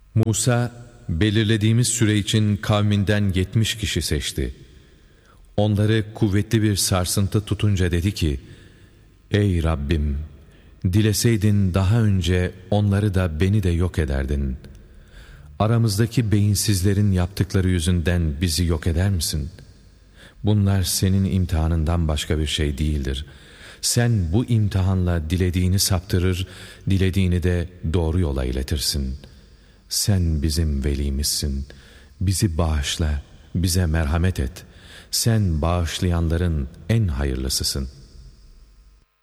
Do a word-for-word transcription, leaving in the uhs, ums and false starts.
Musa, belirlediğimiz süre için kavminden yetmiş kişi seçti. Onları kuvvetli bir sarsıntı tutunca dedi ki, Ey Rabbim! Dileseydin daha önce onları da beni de yok ederdin. Aramızdaki beyinsizlerin yaptıkları yüzünden bizi yok eder misin? Bunlar senin imtihanından başka bir şey değildir. Sen bu imtihanla dilediğini saptırır, dilediğini de doğru yola iletirsin. Sen bizim velimizsin. Bizi bağışla, bize merhamet et. Sen bağışlayanların en hayırlısısın.